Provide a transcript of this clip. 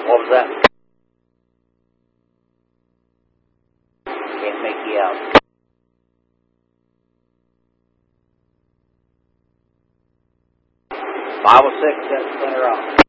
What was that? Can't make you out. 506, set center off.